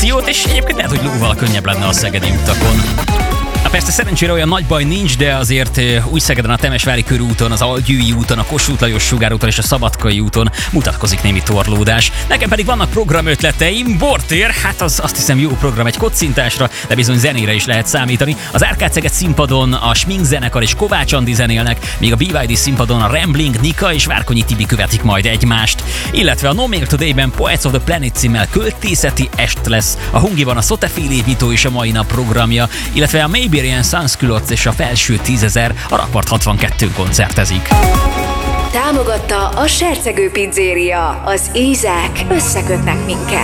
akciót, és egyébként lehet, hogy lóval könnyebb lenne a szegedi utakon. Na persze szerencsére olyan nagy baj nincs, de azért Újszegeden a Temesvári körúton, az Algyői úton, a Kossuth Lajos sugárúton és a Szabadkai úton mutatkozik némi torlódás. Nekem pedig vannak programötleteim. Bortér, hát az azt hiszem jó program egy kocintásra, de bizony zenére is lehet számítani. Az Árkád-Szeged színpadon a Smink zenekar és Kovács Andi zenélnek, míg a BYD színpadon a Rambling, Nika és Várkonyi Tibi követik majd egymást. Illetve a No Milk Today-ben Poets of the Planet címmel költészeti est lesz. A Hungiban a Szotefél évnyitó és a mai nap programja, illetve a Mayberian Sunsculottes és a Felső 10.000 a Rakpart 62 koncertezik. Támogatta a Sercegő Pizzéria. Az ízek összekötnek minket.